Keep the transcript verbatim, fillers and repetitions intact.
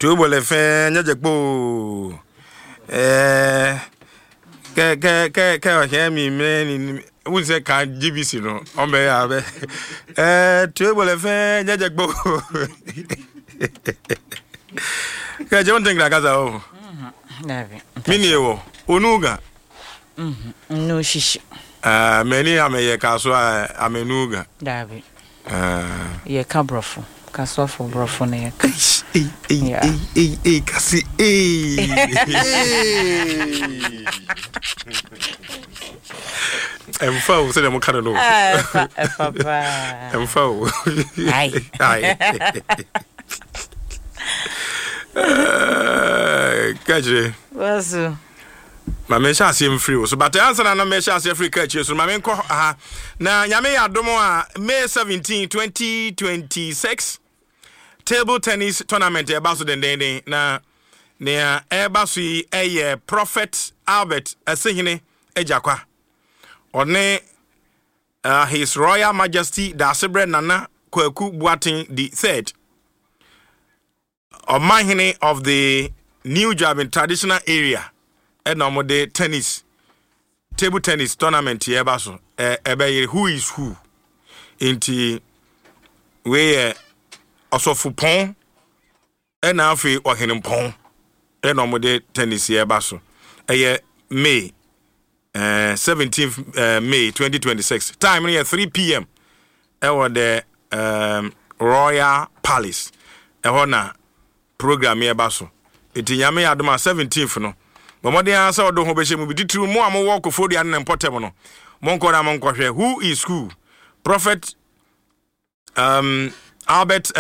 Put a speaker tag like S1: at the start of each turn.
S1: Tubo le fe nyajekpo eh ke ke ke ke o he mi me we say can G B C no on be ya be eh tubo le fe nyajekpo ke je won think like that oh
S2: Davi.
S1: mini ewo onuga
S2: Mhm. No shishi.
S1: ah many ameye kaso amenuga
S2: Davi.
S1: ah
S2: Ye ka brofo. Ka so for brofo na ye ka.
S1: eh eh eh eh eh kasi eh em fo se dem kan no
S2: Ah, papa.
S1: em fo
S2: Ai.
S1: ai kaje
S2: What's
S1: ma me sha asem free so but answer na me sha asem free kaje so ma me nko aha na nyame ya domo a May seventeenth twenty twenty-six table tennis tournament e ba so den den na ne e ba so yi eye Prophet Albert Asehine Ejakwa one uh, His Royal Majesty Dasebre Nana Kwaku Boateng the third Omahine of the New Jabin traditional area and no de tennis table tennis tournament here baso e ebe who is who inti we osofu pon e na afi ohene pon e no de tennis here baso e May uh, seventeenth uh, May twenty twenty-six time near three p.m. e was the um, Royal Palace e hona program here baso iti nyame adoma seventeenth no bomode ansa odo ho behye mu biditru mu am wo kofodi an nempotem no monko na monko hwe who is who Prophet um Albert